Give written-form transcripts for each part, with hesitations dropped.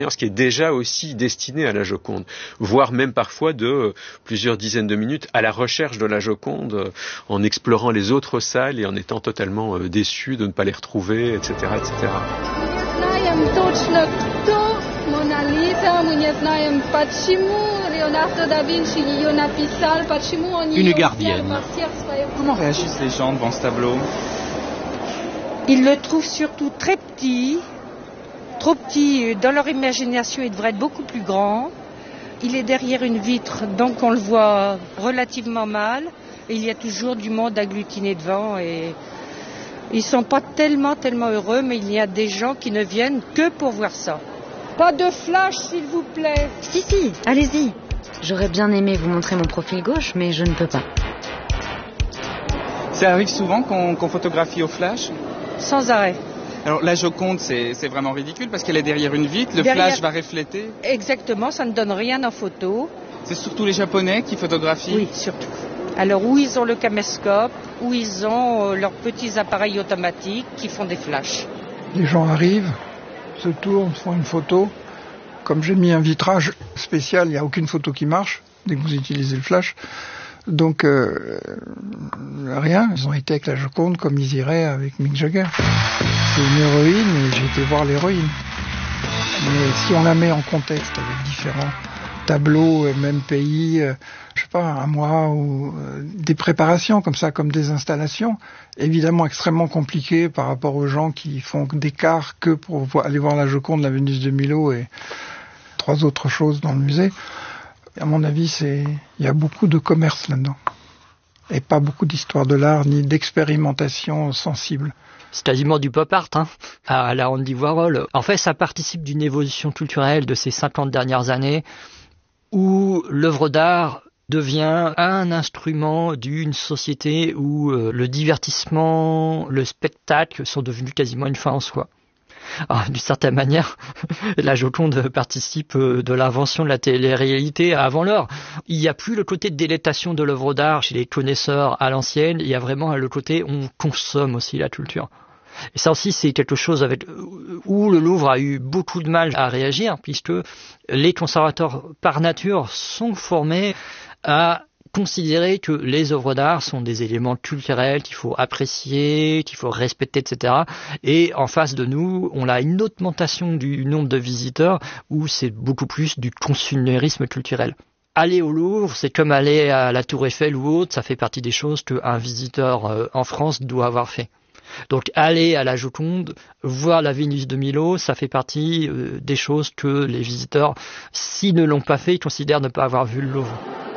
ce qui est déjà aussi destiné à la Joconde, voire même parfois de plusieurs dizaines de minutes à la recherche de la Joconde, en explorant les autres salles et en étant totalement déçu de ne pas les retrouver, etc., etc. Une gardienne. Comment réagissent les gens devant ce tableau? Ils le trouvent surtout très petit. Trop petit, dans leur imagination, il devrait être beaucoup plus grand. Il est derrière une vitre, donc on le voit relativement mal. Et il y a toujours du monde agglutiné devant. Et ils ne sont pas tellement heureux, mais il y a des gens qui ne viennent que pour voir ça. Pas de flash, s'il vous plaît. Si, allez-y. J'aurais bien aimé vous montrer mon profil gauche, mais je ne peux pas. Ça arrive souvent qu'on photographie au flash? Sans arrêt. Alors la Joconde, c'est vraiment ridicule parce qu'elle est derrière une vitre, le flash va refléter. Exactement, ça ne donne rien en photo. C'est surtout les Japonais qui photographient? Oui, surtout. Alors où ils ont le caméscope, où ils ont leurs petits appareils automatiques qui font des flashs. Les gens arrivent, se tournent, font une photo. Comme j'ai mis un vitrage spécial, il n'y a aucune photo qui marche dès que vous utilisez le flash. Donc, rien. Ils ont été avec la Joconde comme ils iraient avec Mick Jagger. C'est une héroïne et j'ai été voir l'héroïne. Mais si on la met en contexte avec différents tableaux, même pays, je sais pas, un mois ou des préparations comme ça, comme des installations, évidemment extrêmement compliquées par rapport aux gens qui font des quarts que pour aller voir la Joconde, la Vénus de Milo et 3 autres choses dans le musée. À mon avis, il y a beaucoup de commerce là-dedans. Et pas beaucoup d'histoire de l'art, ni d'expérimentation sensible. C'est quasiment du pop art, à la Andy Warhol. En fait, ça participe d'une évolution culturelle de ces 50 dernières années où l'œuvre d'art devient un instrument d'une société où le divertissement, le spectacle sont devenus quasiment une fin en soi. Alors, d'une certaine manière, la Joconde participe de l'invention de la télé-réalité avant l'heure. Il n'y a plus le côté de délectation de l'œuvre d'art chez les connaisseurs à l'ancienne, il y a vraiment le côté on consomme aussi la culture. Et ça aussi, c'est quelque chose où le Louvre a eu beaucoup de mal à réagir, puisque les conservateurs par nature sont formés à considérer que les œuvres d'art sont des éléments culturels qu'il faut apprécier, qu'il faut respecter, etc. Et en face de nous, on a une augmentation du nombre de visiteurs où c'est beaucoup plus du consumérisme culturel. Aller au Louvre, c'est comme aller à la Tour Eiffel ou autre, ça fait partie des choses qu'un visiteur en France doit avoir fait. Donc aller à la Joconde, voir la Vénus de Milo, ça fait partie des choses que les visiteurs, s'ils ne l'ont pas fait, ils considèrent ne pas avoir vu le Louvre.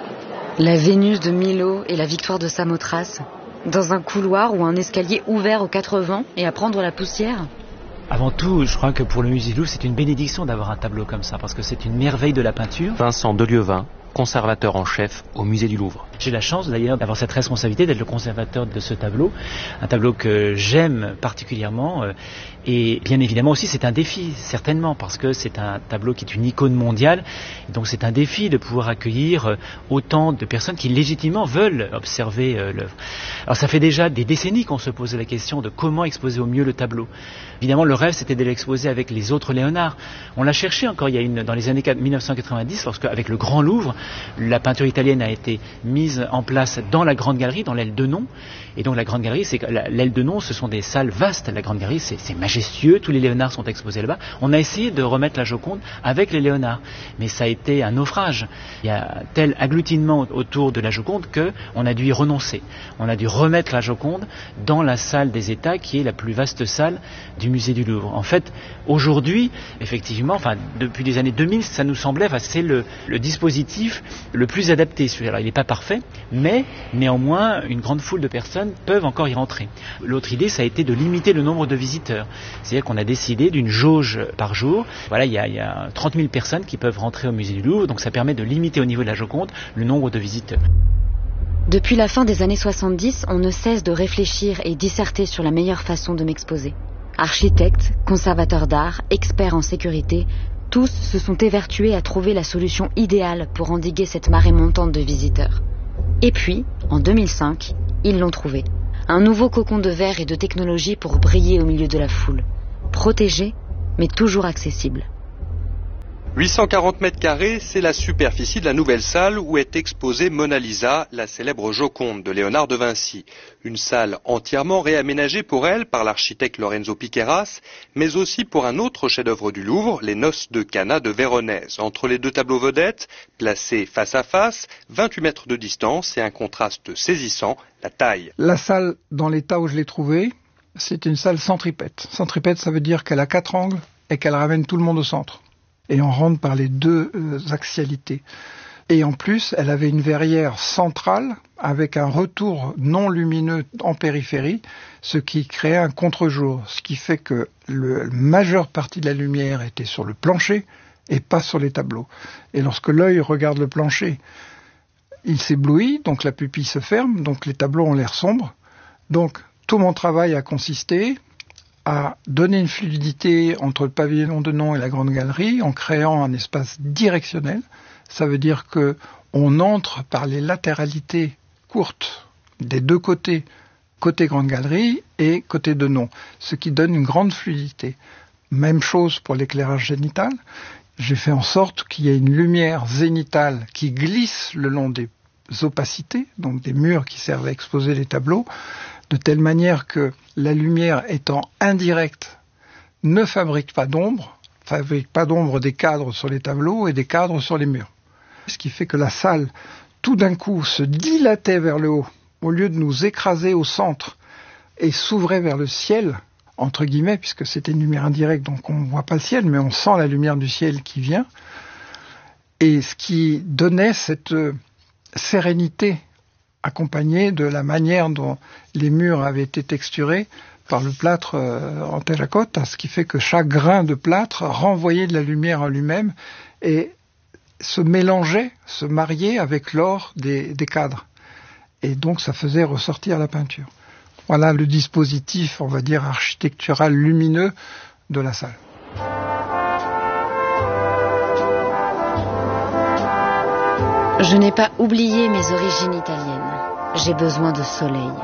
La Vénus de Milo et la victoire de Samothrace, dans un couloir ou un escalier ouvert aux 4 vents et à prendre la poussière. Avant tout, je crois que pour le musée du Louvre, c'est une bénédiction d'avoir un tableau comme ça, parce que c'est une merveille de la peinture. Vincent Delieuvin, conservateur en chef au musée du Louvre. J'ai la chance d'ailleurs d'avoir cette responsabilité d'être le conservateur de ce tableau, un tableau que j'aime particulièrement et bien évidemment aussi c'est un défi certainement parce que c'est un tableau qui est une icône mondiale et donc c'est un défi de pouvoir accueillir autant de personnes qui légitimement veulent observer l'œuvre. Alors ça fait déjà des décennies qu'on se pose la question de comment exposer au mieux le tableau. Évidemment le rêve c'était de l'exposer avec les autres Léonard. On l'a cherché encore dans les années 1990 lorsque avec le Grand Louvre la peinture italienne a été mise en place dans la Grande Galerie, dans l'aile Denon. Et donc la Grande Galerie, l'aile Denon, ce sont des salles vastes. La Grande Galerie, c'est majestueux, tous les Léonards sont exposés là-bas. On a essayé de remettre la Joconde avec les Léonards, mais ça a été un naufrage. Il y a tel agglutinement autour de la Joconde qu'on a dû y renoncer. On a dû remettre la Joconde dans la salle des États, qui est la plus vaste salle du musée du Louvre. En fait, aujourd'hui, effectivement, depuis les années 2000, ça nous semblait, c'est le dispositif le plus adapté. Alors, il n'est pas parfait, mais néanmoins, une grande foule de personnes peuvent encore y rentrer. L'autre idée, ça a été de limiter le nombre de visiteurs. C'est-à-dire qu'on a décidé d'une jauge par jour. Voilà, il y a 30 000 personnes qui peuvent rentrer au musée du Louvre, donc ça permet de limiter au niveau de la Joconde le nombre de visiteurs. Depuis la fin des années 70, on ne cesse de réfléchir et disserter sur la meilleure façon de m'exposer. Architectes, conservateurs d'art, experts en sécurité, tous se sont évertués à trouver la solution idéale pour endiguer cette marée montante de visiteurs. Et puis, en 2005, ils l'ont trouvé. Un nouveau cocon de verre et de technologie pour briller au milieu de la foule. Protégé, mais toujours accessible. 840 mètres carrés, c'est la superficie de la nouvelle salle où est exposée Mona Lisa, la célèbre Joconde de Léonard de Vinci. Une salle entièrement réaménagée pour elle par l'architecte Lorenzo Piqueras, mais aussi pour un autre chef-d'œuvre du Louvre, les Noces de Cana de Véronèse. Entre les deux tableaux vedettes, placés face à face, 28 mètres de distance et un contraste saisissant, la taille. La salle, dans l'état où je l'ai trouvée, c'est une salle centripète. Centripète, ça veut dire qu'elle a 4 angles et qu'elle ramène tout le monde au centre. Et on rentre par les deux axialités. Et en plus, elle avait une verrière centrale avec un retour non lumineux en périphérie, ce qui créait un contre-jour, ce qui fait que la majeure partie de la lumière était sur le plancher et pas sur les tableaux. Et lorsque l'œil regarde le plancher, il s'éblouit, donc la pupille se ferme, donc les tableaux ont l'air sombres. Donc tout mon travail a consisté à donner une fluidité entre le pavillon de Non et la grande galerie en créant un espace directionnel. Ça veut dire que on entre par les latéralités courtes des deux côtés, côté grande galerie et côté de Non, ce qui donne une grande fluidité. Même chose pour l'éclairage zénital. J'ai fait en sorte qu'il y ait une lumière zénitale qui glisse le long des opacités, donc des murs qui servent à exposer les tableaux, de telle manière que la lumière étant indirecte ne fabrique pas d'ombre des cadres sur les tableaux et des cadres sur les murs. Ce qui fait que la salle, tout d'un coup, se dilatait vers le haut, au lieu de nous écraser au centre et s'ouvrait vers le ciel, entre guillemets, puisque c'était une lumière indirecte, donc on ne voit pas le ciel, mais on sent la lumière du ciel qui vient, et ce qui donnait cette sérénité accompagnée de la manière dont les murs avaient été texturés par le plâtre en terracotta, ce qui fait que chaque grain de plâtre renvoyait de la lumière en lui-même et se mélangeait, se mariait avec l'or des cadres. Et donc ça faisait ressortir la peinture. Voilà le dispositif, on va dire, architectural lumineux de la salle. Je n'ai pas oublié mes origines italiennes. J'ai besoin de soleil.